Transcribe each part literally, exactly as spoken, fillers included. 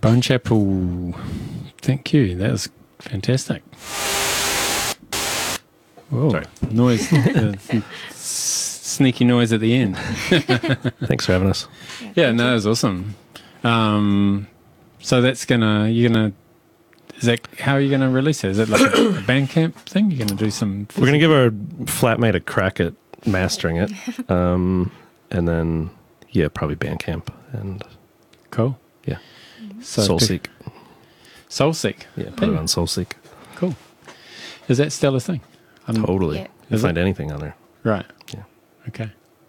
Bone Chapel. Thank you. That was fantastic. Whoa, Sorry. Noise. uh, sneaky noise at the end. Thanks for having us. Yeah, no, that was awesome. Um, so that's gonna, you're gonna, is that, how are you gonna release it? Is it like a, a Bandcamp thing? You're gonna do some... We're going to give our flatmate a crack at mastering it. Um, and then, yeah, probably Bandcamp and Cool. yeah, So Soulseek. Soulseek. Yeah, put it Yeah. on Soulseek. Cool. Is that still a thing? Um, Totally. Yeah. You'll Is find it? anything on there. Right. Yeah. Okay.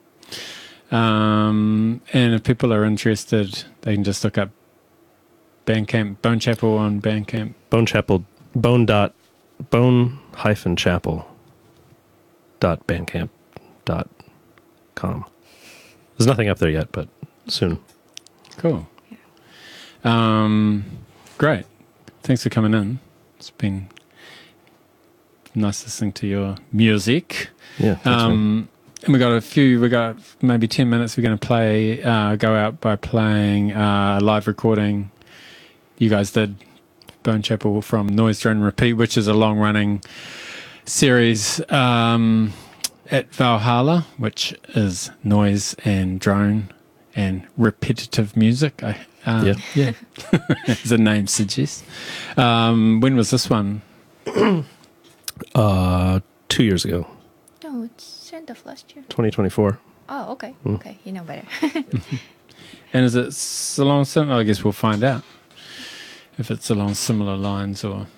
Um, and if people are interested, they can just look up Bandcamp, Bone Chapel on Bandcamp. Bone Chapel, bone dot, bone hyphen chapel dot bandcamp dot com. There's nothing up there yet, but soon. Cool. Um, great. Thanks for coming in. It's been nice listening to your music. Yeah. thanks, man. Um, and we got a few, we got maybe ten minutes. We're going to play, uh, go out by playing uh, a live recording you guys did, Bone Chapel from Noise Drone Repeat, which is a long running series um, at Valhalla, which is noise and drone and repetitive music. I, uh, Yeah. yeah, as the name suggests. Um, when was this one? Uh, two years ago, No, it's end of last year. twenty twenty-four. Oh, okay. Mm. Okay, you know better. And is it s- along similar? I guess we'll find out if it's along similar lines or.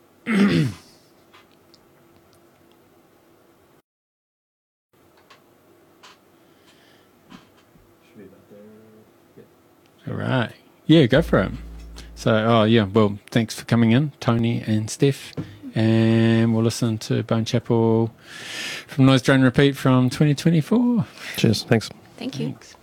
All right. Yeah, go for it. So, oh yeah, well, thanks for coming in, Tony and Steph. And we'll listen to Bone Chapel from Noise Drone Repeat from twenty twenty-four. Cheers. Thanks. Thank you. Thanks.